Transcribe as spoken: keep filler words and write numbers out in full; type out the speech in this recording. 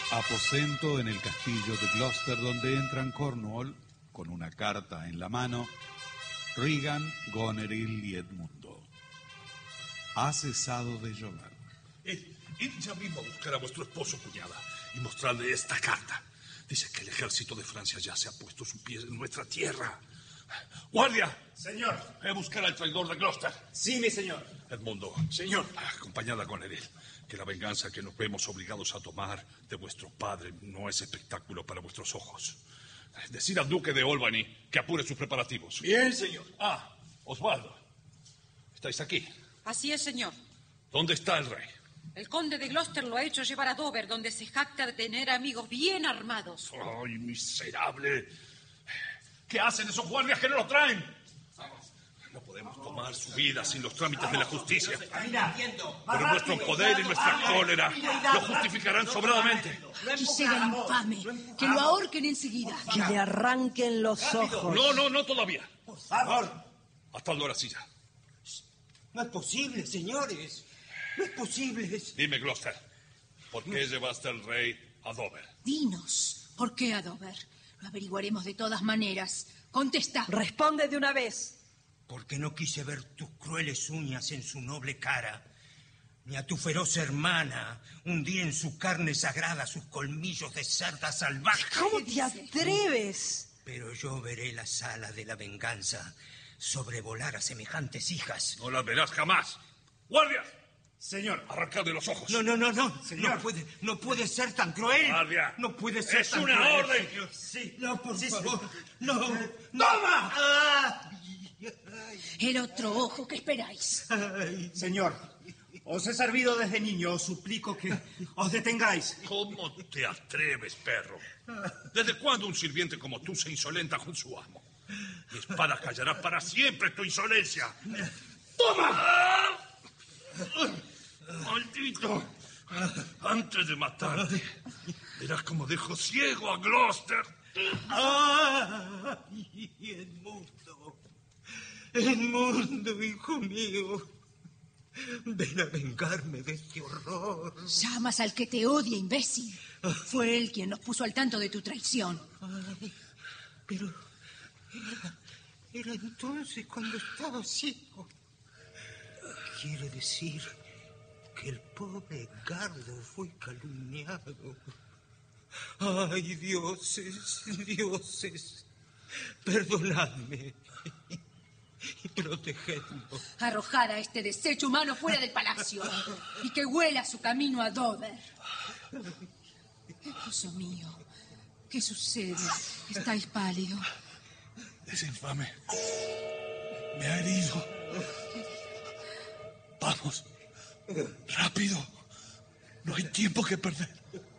Aposento en el castillo de Gloucester, donde entran Cornwall con una carta en la mano, Regan, Goneril y Edmundo. Ha cesado de llover. Id, id ya mismo a buscar a vuestro esposo, cuñada, y mostrarle esta carta. Dice que el ejército de Francia ya se ha puesto su pie en nuestra tierra. ¡Guardia! Señor. Ve a buscar al traidor de Gloucester. Sí, mi señor. Edmundo. Señor. Acompañad a Goneril. Que la venganza que nos vemos obligados a tomar de vuestro padre no es espectáculo para vuestros ojos. Decid al duque de Albany que apure sus preparativos. Bien, señor. Ah, Osvaldo. ¿Estáis aquí? Así es, señor. ¿Dónde está el rey? El conde de Gloucester lo ha hecho llevar a Dover, donde se jacta de tener amigos bien armados. ¡Ay, miserable! ¿Qué hacen esos guardias que no lo traen? No podemos tomar su vida sin los trámites de la justicia. Pero nuestro poder y nuestra cólera lo justificarán sobradamente. Que sea infame, que lo ahorquen enseguida. Que le arranquen los ojos. No, no, no todavía. Por favor. Hasta la silla. No es posible, señores. No es posible. Dime, Gloucester, ¿por qué llevaste al rey a Dover? Dinos, ¿por qué a Dover? Lo averiguaremos de todas maneras. Contesta. Responde de una vez. Porque no quise ver tus crueles uñas en su noble cara, ni a tu feroz hermana hundir en su carne sagrada sus colmillos de cerda salvaje. ¿Cómo te atreves? Pero yo veré la sala de la venganza sobrevolar a semejantes hijas. No las verás jamás. ¡Guardia! Señor. Arrancad de los ojos. No, no, no, no. Señor. No puede, no puede ser tan cruel. Guardia. No puede ser es tan una cruel. orden. Sí. No, por sí, favor. No. no. ¡Toma! Ah. El otro ojo, ¿qué esperáis? Ay. Señor, os he servido desde niño, os suplico que os detengáis. ¿Cómo te atreves, perro? ¿Desde cuándo un sirviente como tú se insolenta con su amo? Mi espada callará para siempre tu insolencia. ¡Toma! ¡Maldito! Antes de matarte, verás cómo dejo ciego a Gloucester. ¡Ay, Edmundo! Edmundo, hijo mío. Ven a vengarme de este horror. Llamas al que te odia, imbécil. Fue él quien nos puso al tanto de tu traición. Ay, pero era, era entonces cuando estaba ciego. Quiere decir que el pobre Edgardo fue calumniado. Ay, dioses, dioses, perdonadme y protegedlo. Arrojar a este desecho humano fuera del palacio y que huela su camino a Dover. Esposo mío, ¿qué sucede? Estáis pálido. Es infame. Me ha herido. Vamos. Rápido. No hay tiempo que perder.